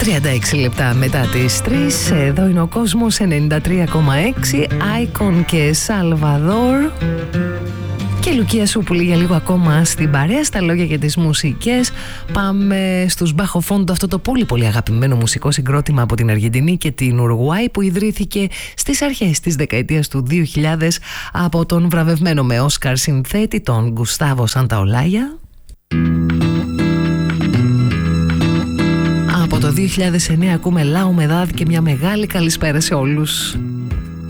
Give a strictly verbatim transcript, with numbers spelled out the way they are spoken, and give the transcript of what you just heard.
τριάντα έξι λεπτά μετά τις τρεις, εδώ είναι ο Κόσμος ενενήντα τρία κόμμα έξι, Άικον και Σαλβαδόρ. Και Λουκία Σούπουλη για λίγο ακόμα στην παρέα, στα λόγια και τις μουσικές. Πάμε στους Μπάχο Φόντο, αυτό το πολύ πολύ αγαπημένο μουσικό συγκρότημα από την Αργεντινή και την Ουρουγουάη, που ιδρύθηκε στις αρχές της δεκαετίας του δύο χιλιάδες από τον βραβευμένο με Όσκαρ συνθέτη, τον Γκουστάβο Σανταολάγια. Από το δύο χιλιάδες εννέα ακούμε La Humedad και μια μεγάλη καλησπέρα σε όλους.